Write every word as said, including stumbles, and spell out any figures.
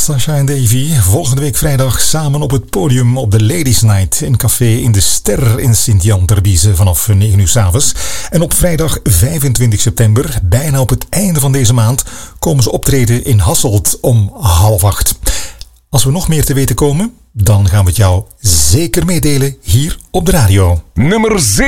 Sasha en Davy volgende week vrijdag samen op het podium op de Ladies Night in Café in de Ster in Sint-Jan ter Bieze vanaf negen uur 's avonds. En op vrijdag vijfentwintig september, bijna op het einde van deze maand, komen ze optreden in Hasselt om half acht. Als we nog meer te weten komen, dan gaan we het jou zeker meedelen hier op de radio. Nummer zeven.